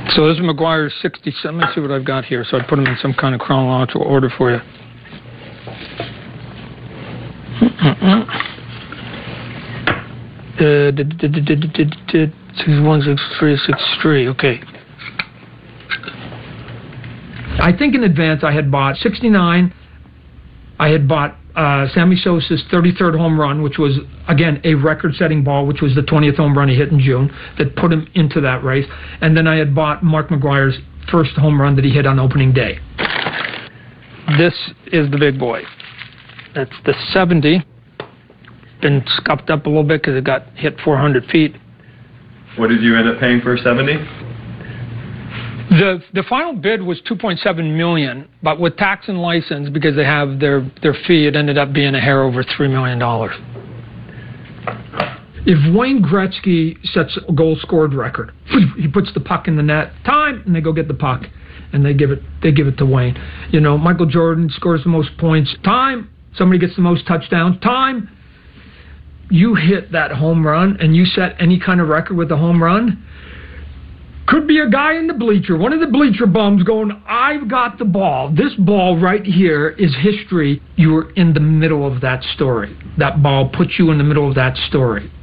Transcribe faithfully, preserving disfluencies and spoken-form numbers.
So this is McGwire's sixty-seven. Let's see what I've got here. So I put them in some kind of chronological order for you. Uh, six one six three six three. Okay. I think in advance I had bought sixty-nine. I had bought uh, Sammy Sosa's thirty-third home run, which was, again, a record-setting ball, which was the twentieth home run he hit in June, that put him into that race. And then I had bought Mark McGwire's first home run that he hit on opening day. This is the big boy. That's the seventy. Been scuffed up a little bit because it got hit four hundred feet. What did you end up paying for seventy? The the final bid was two point seven million dollars, but with tax and license, because they have their, their fee, it ended up being a hair over three million dollars. If Wayne Gretzky sets a goal scored record, he puts the puck in the net, time, and they go get the puck, and they give it they give it to Wayne. You know, Michael Jordan scores the most points, time. Somebody gets the most touchdowns, time. You hit that home run, and you set any kind of record with a home run. Could be a guy in the bleacher, one of the bleacher bums going, I've got the ball. This ball right here is history. You were in the middle of that story. That ball puts you in the middle of that story.